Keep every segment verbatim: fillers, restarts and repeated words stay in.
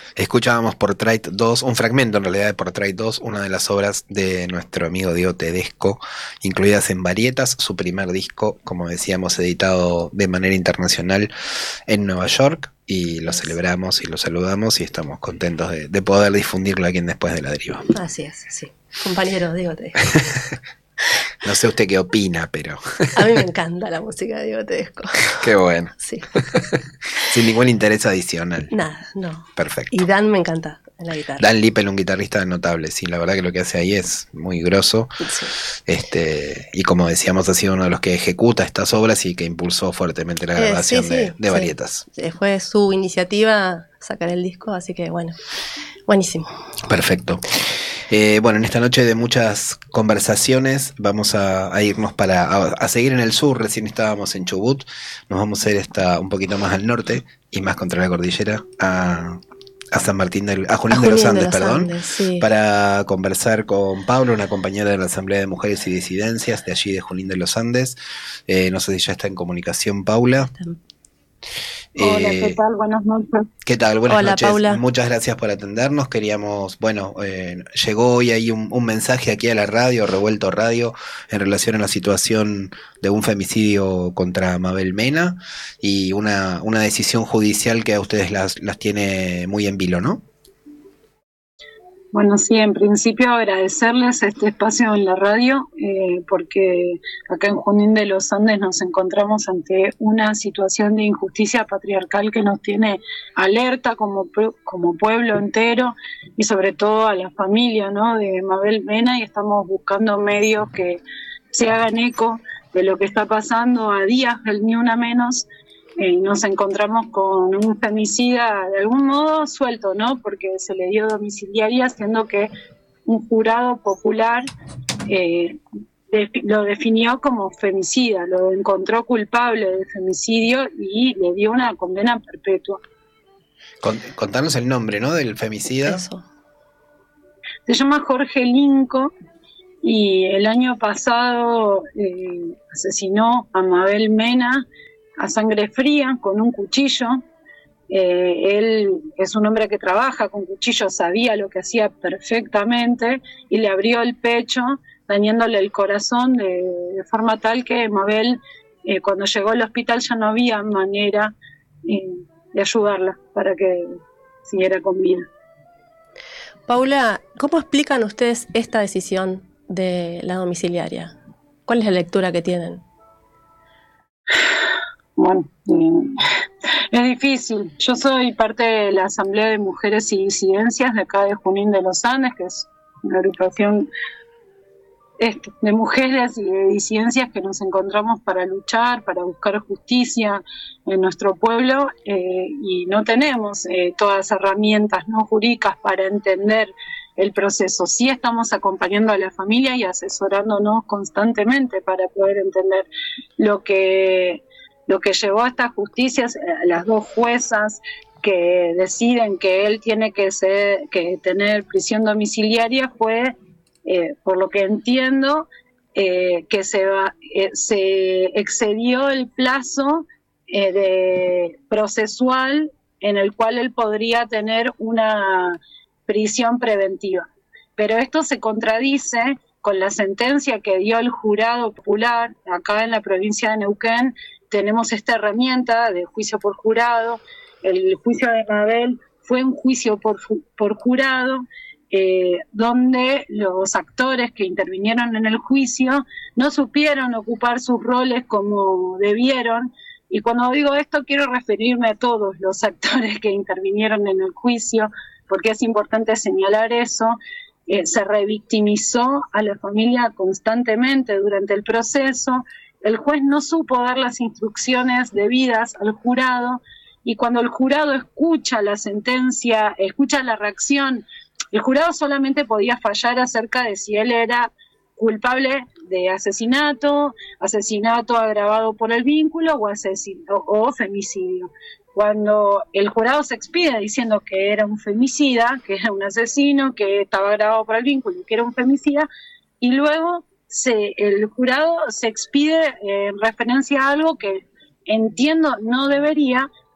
Escuchábamos Portrait dos, un fragmento en realidad de Portrait dos, una de las obras de nuestro amigo Diego Tedesco, incluidas en Varietas, su primer disco, como decíamos, editado de manera internacional en Nueva York, y lo celebramos y lo saludamos y estamos contentos de, de poder difundirlo aquí en Después de la Deriva. Así es, sí. Compañero Diego Tedesco. No sé usted qué opina, pero... A mí me encanta la música de Diego Tedesco. Qué bueno. Sí. Sin ningún interés adicional. Nada, no. Perfecto. Y Dan me encanta en la guitarra. Dan Lippel, un guitarrista notable, sí, la verdad que lo que hace ahí es muy grosso. Sí. Este, y como decíamos, ha sido uno de los que ejecuta estas obras y que impulsó fuertemente la grabación eh, sí, de, sí, de sí. Varietas. Fue su iniciativa sacar el disco, así que bueno, buenísimo. Perfecto. Eh, bueno, en esta noche de muchas conversaciones vamos a, a irnos para a, a seguir en el sur. Recién estábamos en Chubut, nos vamos a ir hasta un poquito más al norte y más contra la cordillera, a, a San Martín del, a Junín, a Junín de los Andes, de los perdón, Andes, sí. Para conversar con Paula, una compañera de la Asamblea de Mujeres y Disidencias de allí de Junín de los Andes. Eh, no sé si ya está en comunicación, Paula. Hola, ¿qué tal? Buenas noches. ¿Qué tal? Buenas Hola, noches. Paula. Muchas gracias por atendernos. Queríamos, bueno, eh, llegó hoy ahí un, un mensaje aquí a la radio, Revuelto Radio, en relación a la situación de un femicidio contra Mabel Mena y una, una decisión judicial que a ustedes las, las tiene muy en vilo, ¿no? Bueno, sí, en principio agradecerles este espacio en la radio, eh, porque acá en Junín de los Andes nos encontramos ante una situación de injusticia patriarcal que nos tiene alerta como, como pueblo entero y sobre todo a la familia, ¿no?, de Mabel Mena, y estamos buscando medios que se hagan eco de lo que está pasando a días del Ni Una Menos. Eh, nos encontramos con un femicida de algún modo suelto, ¿no?, porque se le dio domiciliaria, siendo que un jurado popular eh, de, lo definió como femicida, lo encontró culpable de femicidio y le dio una condena perpetua. Contanos el nombre, ¿no?, del femicida. Eso. Se llama Jorge Linco y el año pasado eh, asesinó a Mabel Mena a sangre fría, con un cuchillo. Eh, él es un hombre que trabaja con cuchillos, sabía lo que hacía perfectamente y le abrió el pecho, dañándole el corazón de, de forma tal que Mabel, eh, cuando llegó al hospital ya no había manera eh, de ayudarla para que siguiera con vida. Paula, ¿cómo explican ustedes esta decisión de la domiciliaria? ¿Cuál es la lectura que tienen? Bueno, eh, es difícil. Yo soy parte de la Asamblea de Mujeres y Disidencias de acá de Junín de los Andes, que es una agrupación este, de mujeres y de disidencias que nos encontramos para luchar, para buscar justicia en nuestro pueblo, eh, y no tenemos eh, todas las herramientas no jurídicas para entender el proceso. Sí estamos acompañando a la familia y asesorándonos constantemente para poder entender lo que... Lo que llevó a esta justicia, las dos juezas que deciden que él tiene que ser, que tener prisión domiciliaria, fue, eh, por lo que entiendo, eh, que se, va, eh, se excedió el plazo eh, de procesual en el cual él podría tener una prisión preventiva. Pero esto se contradice con la sentencia que dio el jurado popular acá en la provincia de Neuquén. Tenemos esta herramienta de juicio por jurado. El juicio de Mabel fue un juicio por, por jurado, eh, donde los actores que intervinieron en el juicio no supieron ocupar sus roles como debieron. Y cuando digo esto quiero referirme a todos los actores que intervinieron en el juicio, porque es importante señalar eso. Eh, se revictimizó a la familia constantemente durante el proceso. El juez no supo dar las instrucciones debidas al jurado, y cuando el jurado escucha la sentencia, escucha la reacción, el jurado solamente podía fallar acerca de si él era culpable de asesinato, asesinato agravado por el vínculo o, asesin- o, o femicidio. Cuando el jurado se expide diciendo que era un femicida, que era un asesino, que estaba agravado por el vínculo y que era un femicida, y luego se, el jurado se expide en referencia a algo que entiendo no debería,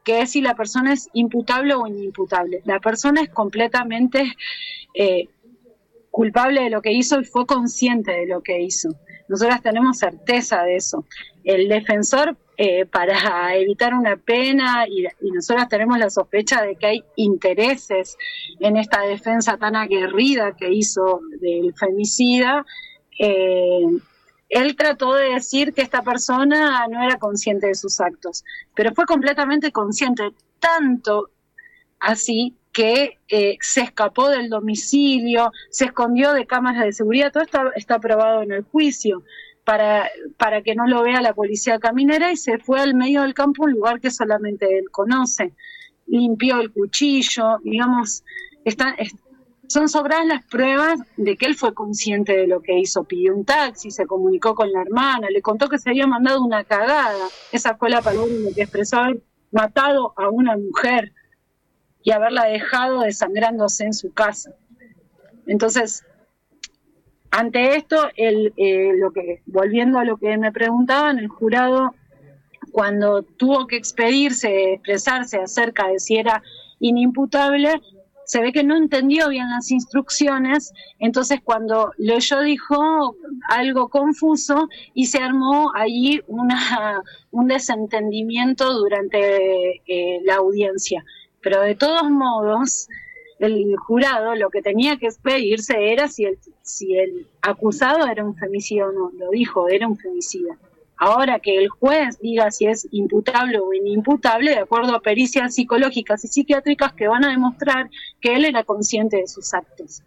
que es si la persona es imputable o inimputable. La persona es completamente eh, culpable de lo que hizo y fue consciente de lo que hizo. Nosotras tenemos certeza de eso. El defensor, eh, para evitar una pena, y, y nosotras tenemos la sospecha de que hay intereses en esta defensa tan aguerrida que hizo del femicida, eh, él trató de decir que esta persona no era consciente de sus actos, pero fue completamente consciente, tanto así que eh, se escapó del domicilio, se escondió de cámaras de seguridad, todo está, está probado en el juicio, para, para que no lo vea la policía caminera, y se fue al medio del campo, un lugar que solamente él conoce. Limpió el cuchillo, digamos, está, es, son sobradas las pruebas de que él fue consciente de lo que hizo. Pidió un taxi, se comunicó con la hermana, le contó que se había mandado una cagada. Esa fue la palabra en la que expresó haber matado a una mujer y haberla dejado desangrándose en su casa. Entonces, ante esto, el, eh, lo que, volviendo a lo que me preguntaban, el jurado, cuando tuvo que expedirse, expresarse acerca de si era inimputable, se ve que no entendió bien las instrucciones, entonces cuando leyó dijo algo confuso y se armó allí una, un desentendimiento durante eh, la audiencia. Pero de todos modos, el jurado lo que tenía que expedirse era si el, si el acusado era un femicida o no, lo dijo, era un femicida. Ahora que el juez diga si es imputable o inimputable, de acuerdo a pericias psicológicas y psiquiátricas que van a demostrar que él era consciente de sus actos.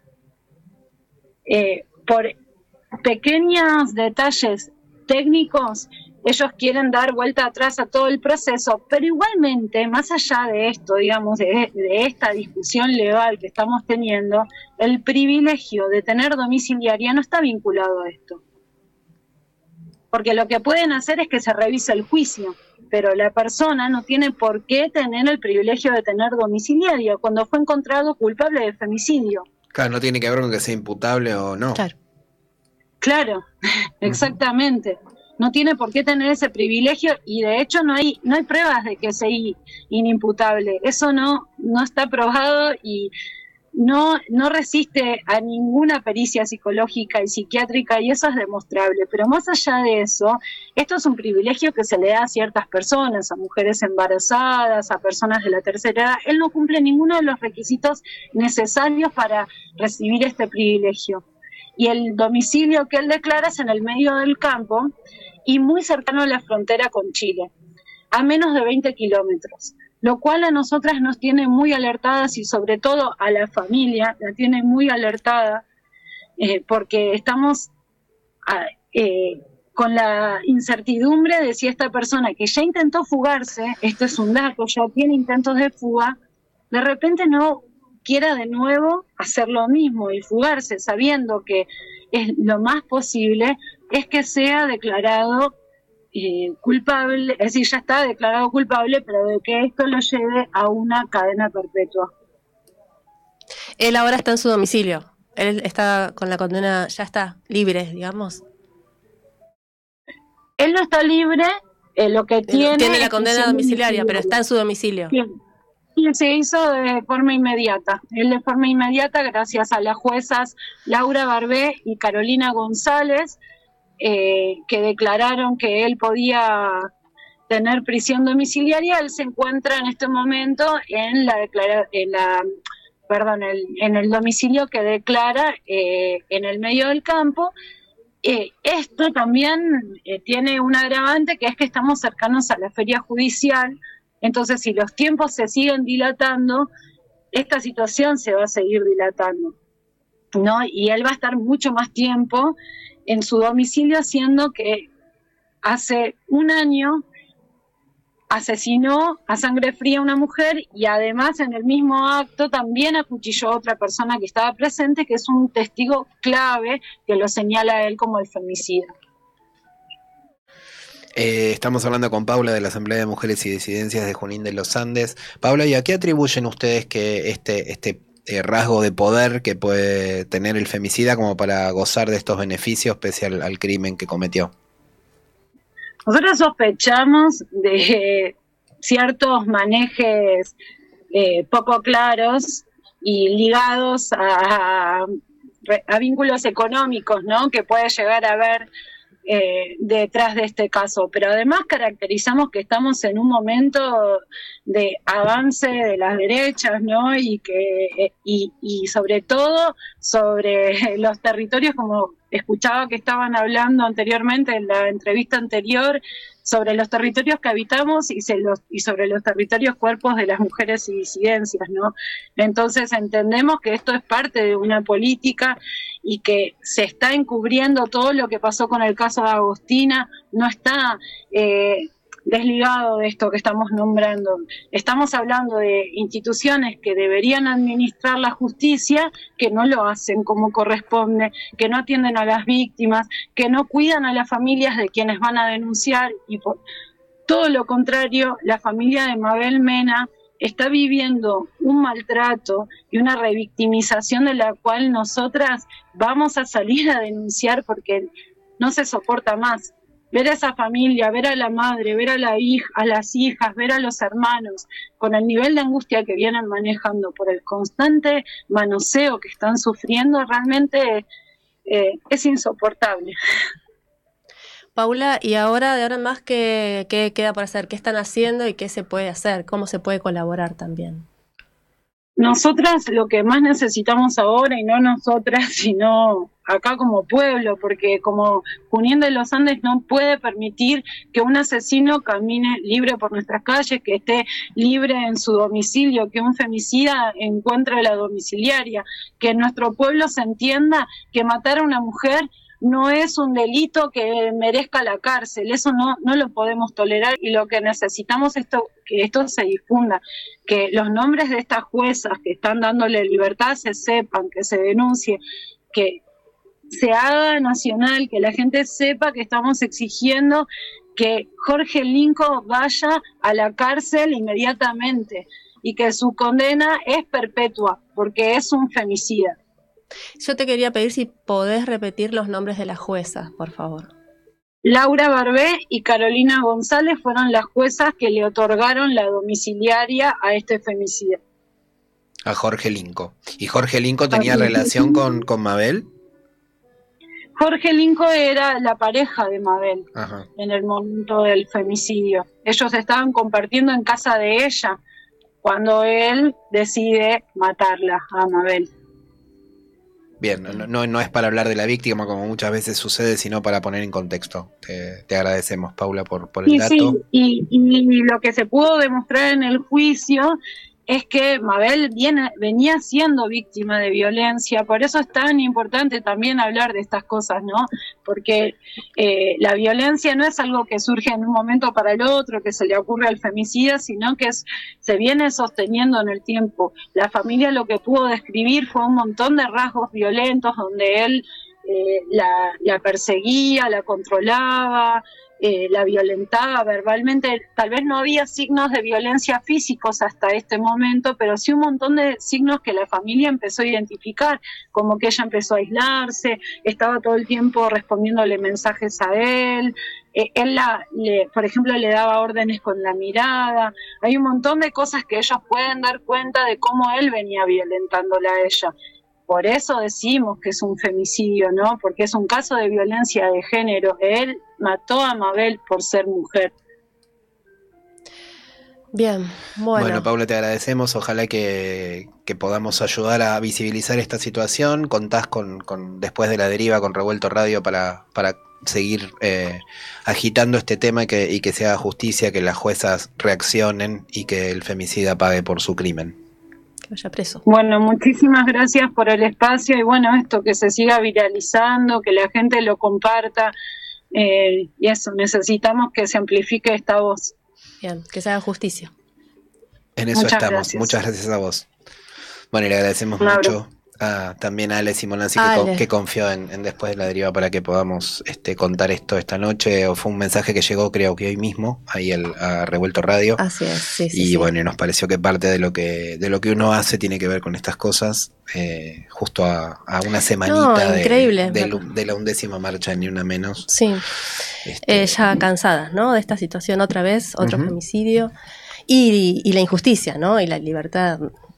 Eh, por pequeños detalles técnicos, ellos quieren dar vuelta atrás a todo el proceso, pero igualmente, más allá de esto, digamos, de, de esta discusión legal que estamos teniendo, el privilegio de tener domiciliaria no está vinculado a esto. Porque lo que pueden hacer es que se revise el juicio, pero la persona no tiene por qué tener el privilegio de tener domiciliario cuando fue encontrado culpable de femicidio. Claro, no tiene que ver con que sea imputable o no. Claro, claro, exactamente. No tiene por qué tener ese privilegio y de hecho no hay no hay pruebas de que sea inimputable. Eso no no está probado y no no resiste a ninguna pericia psicológica y psiquiátrica, y eso es demostrable. Pero más allá de eso, esto es un privilegio que se le da a ciertas personas, a mujeres embarazadas, a personas de la tercera edad. Él no cumple ninguno de los requisitos necesarios para recibir este privilegio. Y el domicilio que él declara es en el medio del campo y muy cercano a la frontera con Chile, a menos de veinte kilómetros, lo cual a nosotras nos tiene muy alertadas y sobre todo a la familia la tiene muy alertada, eh, porque estamos a, eh, con la incertidumbre de si esta persona que ya intentó fugarse, esto es un dato, ya tiene intentos de fuga, de repente no quiera de nuevo hacer lo mismo y fugarse, sabiendo que es lo más posible es que sea declarado eh, culpable, es decir, ya está declarado culpable, pero de que esto lo lleve a una cadena perpetua. Él ahora está en su domicilio, él está con la condena, ya está libre, digamos. Él no está libre, eh, lo que tiene... Tiene la condena domiciliaria, pero está en su domicilio. Bien. Y se hizo de forma inmediata. Él de forma inmediata, gracias a las juezas Laura Barbé y Carolina González, eh, que declararon que él podía tener prisión domiciliaria, él se encuentra en este momento en la declara, en la perdón, el, en el domicilio que declara eh, en el medio del campo. Eh, esto también eh, tiene un agravante, que es que estamos cercanos a la feria judicial. Entonces, si los tiempos se siguen dilatando, esta situación se va a seguir dilatando, ¿no? Y él va a estar mucho más tiempo en su domicilio, siendo que hace un año asesinó a sangre fría a una mujer y además en el mismo acto también acuchilló a otra persona que estaba presente, que es un testigo clave que lo señala a él como el femicida. Eh, estamos hablando con Paula de la Asamblea de Mujeres y Disidencias de Junín de los Andes. Paula, ¿y a qué atribuyen ustedes que este, este eh, rasgo de poder que puede tener el femicida como para gozar de estos beneficios pese al, al crimen que cometió? Nosotros sospechamos de ciertos manejes eh, poco claros y ligados a, a vínculos económicos, ¿no? Que puede llegar a haber eh, detrás de este caso. Pero además caracterizamos que estamos en un momento de avance de las derechas, ¿no? Y que y, y sobre todo sobre los territorios, como escuchaba que estaban hablando anteriormente en la entrevista anterior, sobre los territorios que habitamos y, se los, y sobre los territorios cuerpos de las mujeres y disidencias, ¿no? Entonces entendemos que esto es parte de una política y que se está encubriendo todo lo que pasó con el caso de Agostina, no está eh, desligado de esto que estamos nombrando. Estamos hablando de instituciones que deberían administrar la justicia, que no lo hacen como corresponde, que no atienden a las víctimas, que no cuidan a las familias de quienes van a denunciar, y por todo lo contrario, la familia de Mabel Mena está viviendo un maltrato y una revictimización de la cual nosotras vamos a salir a denunciar porque no se soporta más. Ver a esa familia, ver a la madre, ver a, la hija, a las hijas, ver a los hermanos, con el nivel de angustia que vienen manejando por el constante manoseo que están sufriendo, realmente eh, es insoportable. Paula, y ahora, de ahora en más, ¿qué, qué queda por hacer? ¿Qué están haciendo y qué se puede hacer? ¿Cómo se puede colaborar también? Nosotras lo que más necesitamos ahora, y no nosotras, sino acá como pueblo, porque como Junín de los Andes no puede permitir que un asesino camine libre por nuestras calles, que esté libre en su domicilio, que un femicida encuentre la domiciliaria, que en nuestro pueblo se entienda que matar a una mujer no es un delito que merezca la cárcel, eso no, no lo podemos tolerar, y lo que necesitamos es esto, que esto se difunda, que los nombres de estas juezas que están dándole libertad se sepan, que se denuncie, que se haga nacional, que la gente sepa que estamos exigiendo que Jorge Linco vaya a la cárcel inmediatamente y que su condena es perpetua, porque es un femicida. Yo te quería pedir si podés repetir los nombres de las juezas, por favor. Laura Barbé y Carolina González fueron las juezas que le otorgaron la domiciliaria a este femicida. A Jorge Linco. ¿Y Jorge Linco tenía relación con, con Mabel? Jorge Linco era la pareja de Mabel. Ajá. En el momento del femicidio. Ellos estaban compartiendo en casa de ella cuando él decide matarla a Mabel. Bien, no, no, no es para hablar de la víctima como muchas veces sucede, sino para poner en contexto. Te, te agradecemos, Paula, por, por el sí, dato. Sí, y, y lo que se pudo demostrar en el juicio es que Mabel viene, venía siendo víctima de violencia, por eso es tan importante también hablar de estas cosas, ¿no? Porque eh, la violencia no es algo que surge en un momento para el otro, que se le ocurre al femicida, sino que es, se viene sosteniendo en el tiempo. La familia lo que pudo describir fue un montón de rasgos violentos donde él eh, la, la perseguía, la controlaba, Eh, la violentaba verbalmente. Tal vez no había signos de violencia físicos hasta este momento, pero sí un montón de signos que la familia empezó a identificar, como que ella empezó a aislarse, estaba todo el tiempo respondiéndole mensajes a él, eh, él, la, le, por ejemplo, le daba órdenes con la mirada. Hay un montón de cosas que ellos pueden dar cuenta de cómo él venía violentándola a ella. Por eso decimos que es un femicidio, ¿no? Porque es un caso de violencia de género. Él mató a Mabel por ser mujer. Bien, bueno. Bueno, Paula, te agradecemos. Ojalá que, que podamos ayudar a visibilizar esta situación. Contás con, con después de la deriva, con Revuelto Radio para, para seguir eh, agitando este tema y que, y que se haga justicia, que las juezas reaccionen y que el femicida pague por su crimen. Que vaya preso. Bueno, muchísimas gracias por el espacio y bueno, esto que se siga viralizando, que la gente lo comparta eh, y eso, necesitamos que se amplifique esta voz. Bien, que se haga justicia. En eso Muchas estamos. gracias. Muchas gracias a vos. Bueno, y le agradecemos Un mucho abrazo. a, también a Ale Simonazzi Ale. que, con, que confió en, en Después de la Deriva para que podamos este, contar esto esta noche. O fue un mensaje que llegó creo que hoy mismo ahí el, a Revuelto Radio. Así es, sí, sí. Y sí. bueno, y nos pareció que parte de lo que de lo que uno hace tiene que ver con estas cosas, eh, justo a, a una semanita No, de, increíble. de, de la undécima marcha, ni una menos. Sí, Este, eh, ya cansadas, ¿no? De esta situación otra vez, otro uh-huh. femicidio. Y, y la injusticia, ¿no? Y la libertad,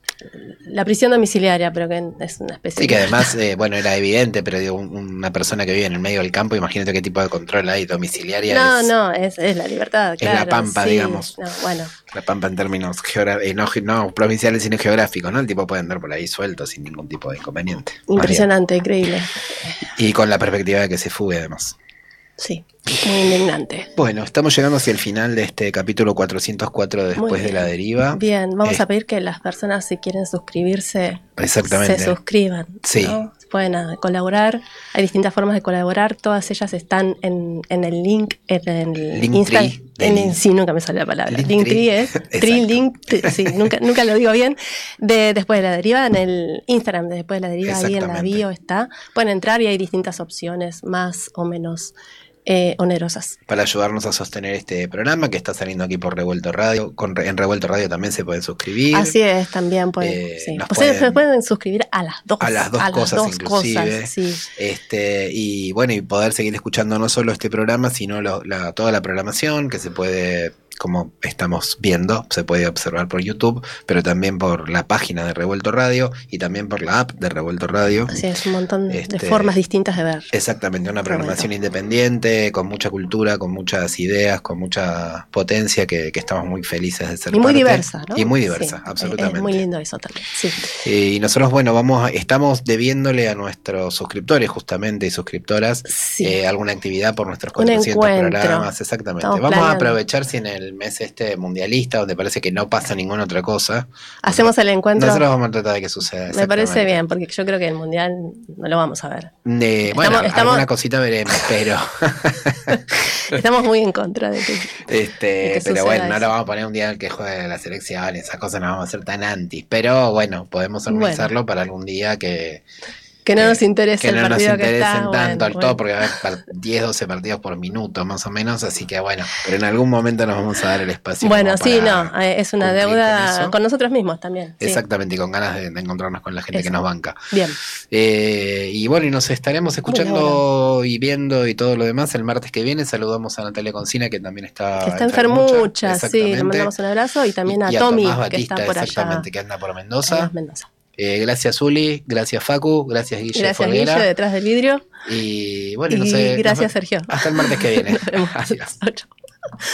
la prisión domiciliaria, pero que es una especie Sí, que de... además, eh, bueno, era evidente, pero digo, un- una persona que vive en el medio del campo, imagínate qué tipo de control hay domiciliaria. No, es, no, es, es la libertad, es claro. la pampa, sí, digamos. No, bueno, La pampa en términos geogra- eh, no, ge- no provinciales, sino geográficos, ¿no? El tipo puede andar por ahí suelto sin ningún tipo de inconveniente. Más bien. impresionante, increíble. Y con la perspectiva de que se fugue, además. Sí, muy indignante. Bueno, estamos llegando hacia el final de este capítulo cuatrocientos cuatro de Muy Después de bien. la Deriva. Bien, vamos Eh, a pedir que las personas, si quieren suscribirse, Exactamente. se suscriban. Sí. ¿no? Pueden ah, colaborar. Hay distintas formas de colaborar. Todas ellas están en, en el link, en el Linktree Insta. de En, link. sí, nunca me sale la palabra. Linktree. Linktree es. Exacto. Tree, link, sí, nunca, nunca lo digo bien. De Después de la Deriva, en el Instagram de Después de la Deriva, ahí en la Exactamente. bio está. Pueden entrar y hay distintas opciones, más o menos eh, onerosas. Para ayudarnos a sostener este programa que está saliendo aquí por Revuelto Radio. Con, en Revuelto Radio también se pueden suscribir. Así es, también pueden. Eh, sí. nos Ustedes pueden- se pueden suscribir a las dos. A las dos cosas, dos inclusive. cosas, sí. Este, y bueno, y poder seguir escuchando no solo este programa, sino lo- la, toda la programación que se puede, como estamos viendo, se puede observar por YouTube, pero también por la página de Revuelto Radio y también por la app de Revuelto Radio. Así es, un montón Este, de formas distintas de ver. Exactamente, una programación Revuelto. independiente, con mucha cultura, con muchas ideas, con mucha potencia, que, que estamos muy felices de ser Y muy parte. diversa, ¿no? Y muy diversa, Sí, absolutamente. Es muy lindo eso también, sí. Eh, y nosotros, bueno, vamos a- estamos debiéndole a nuestros suscriptores justamente y suscriptoras Sí. eh, alguna actividad por nuestros Un cuatrocientos encuentro. programas, exactamente. Estamos Vamos a planeando. aprovechar si en el mes este mundialista, donde parece que no pasa ninguna otra cosa, Hacemos el encuentro. nosotros vamos a tratar de que suceda. Me parece exactamente. bien, porque yo creo que el mundial no lo vamos a ver. Eh, Estamos- bueno, estamos- alguna cosita veremos, pero Estamos muy en contra de que. este, de que pero suceda bueno, no eso. lo vamos a poner un día en el que juegue la selección, esas cosas no vamos a ser tan anti, pero bueno, podemos organizarlo para algún día que Que no que- nos interese que el no nos partido que interesen está. tanto bueno, al bueno. todo, porque va a haber par- diez, doce partidos por minuto más o menos, así que bueno, pero en algún momento nos vamos a dar el espacio. Bueno, como sí, para no, eh, es una cumplir deuda con con, eso. nosotros mismos también. sí. Exactamente, y con ganas de, de encontrarnos con la gente Eso. que nos banca. Bien, Eh, y bueno, y nos estaremos escuchando y viendo y todo lo demás el martes que viene. Saludamos a Natalia Concina, que también está, que está enfermucha. enfermucha, sí, Exactamente. le mandamos un abrazo y también a Y- y Tommy, Tomás que Batista, está por allá. exactamente, que anda por en Mendoza. Mendoza. Eh, gracias Uli, gracias Facu, gracias Guille Gracias, Folguera. Guille, detrás del vidrio. Y bueno, Y no sé. gracias, nos ve- Sergio. Hasta el martes que viene. Nos vemos. Adiós. Chau, chau.